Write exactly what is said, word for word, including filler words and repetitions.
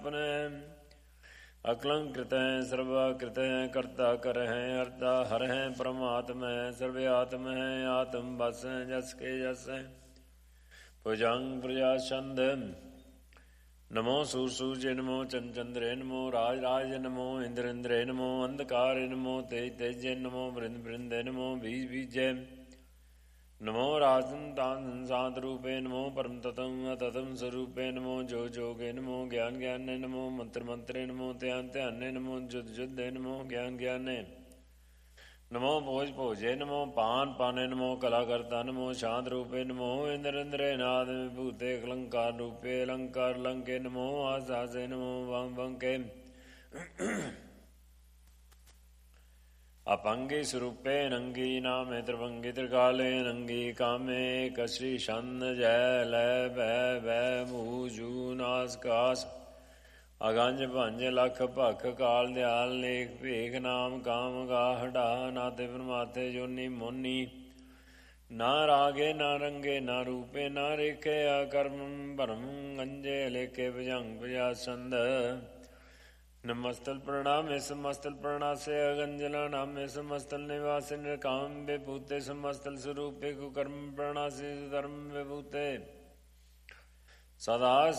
ਅਕਲੰਕ੍ਰਿਤ ਸਰਵਾਕ੍ਰਿਤ ਕਰਤਾ ਕਰਹਿ ਹਰਤਾ ਹਰਹਿ ਪਰਮਾਤਮੈ ਸਰਵਆਤਮੈ ਆਤਮ ਬਸ ਜਸ ਕੇ ਜਸ ਭੁਜੰਗ ਪ੍ਰਜਾ ਛੰਦ ਨਮੋ ਸੂਰ ਸੂਰਜੇ ਨਮੋ ਚੰਦ ਚੰਦਰੇ ਨਮੋ ਰਾਜ ਰਾਜ ਨਮੋ ਇੰਦਰ ਇੰਦਰੇ ਨਮੋ ਅੰਧਕਾਰੇ ਨਮੋ ਤੇਜ ਤੇਜੇ ਨਮੋ ਬ੍ਰਿੰਦ ਬ੍ਰਿੰਦੇ ਨਮੋ ਬੀਜ ਬੀਜੇ ਨਮੋ ਰਾਜਨ ਤਾਨ ਸਾਤ ਰੂਪੇ ਨਮੋ ਪਰਮ ਤਤਮ ਤਤਮ ਸਰੂਪੇ ਨਮੋ ਜੋ ਜੋਗੇ ਨਮੋ ਗਿਆਨ ਗਿਆਨੇ ਨਮੋ ਮੰਤਰ ਮੰਤਰੇ ਨਮੋ ਧਿਆਨ ਧਿਆਨੇ ਨਮੋ ਜੁਦ ਜੁਦੇ ਨਮੋ ਗਿਆਨ ਗਿਆਨੇ ਨਮੋ ਭੋਜ ਭੋਜੇ ਨਮੋ ਪਾਨ ਪਾਨੇ ਨਮੋ ਕਲਾ ਕਰਤਾ ਨਮੋ ਸ਼ਾਂਤ ਰੂਪੇ ਨਮੋ ਇੰਦਰ ਇੰਦਰੇ ਨਾਦ ਵਿਭੂਤੇ ਅਲੰਕਾਰ ਰੂਪੇ ਅਲੰਕਾਰ ਲੰਕੇ ਨਮੋ ਆਸ ਆਸੇ ਨਮੋ ਵੰ ਵੰਕੇ ਅਪੰਗੀ ਸਰੂਪੇ ਨੰਗੀ ਨਾਮੇ ਤ੍ਰਿਭੰਗੀ ਤ੍ਰਿਕਾਲੇ ਨੰਗੀ ਕਾਮੇ ਕਸ਼ਰੀ ਛੰਦ ਜੈ ਲੈ ਬੈ ਬੈ ਮੂ ਜੂ ਨਾਸ ਕਾਸ ਅਗੰਜ ਭੰਜ ਲਖ ਭਖ ਕਾਲ ਦਿਆਲ ਲੇਖ ਭੇਖ ਨਾਮ ਕਾਮ ਗਾ ਹਡਾ ਨਾਤੇ ਪਰਮਾਤੇ ਜੋਨੀ ਮੋਨੀ ਨਾ ਰਾਗੇ ਨਾ ਰੰਗੇ ਨਾ ਰੂਪੇ ਨਾ ਰੇਖੇ ਆ ਕਰਮ ਭਰਮ ਗੰਜੇ ਲੇਖੇ ਭਜੰਗ ਭਜਾ ਸੰਦ ਨਮਸਤਲ ਪ੍ਰਣਾਮੇ ਸਮਸਤਲ ਪ੍ਰਣਾਸੇ ਅਗੰਜਲਾ ਨਾਮੇ ਸਮਸਤਲ ਨਿਵਾਸੇ ਨਿਰਕਾਮ ਵਿਭੂਤੇ ਸਮਸਤਲ ਸਰੂਪੇ ਕੁਕਰਮ ਪ੍ਰਣਾਸੇ ਧਰਮ ਵਿਭੂਤੇ ਸਦਾ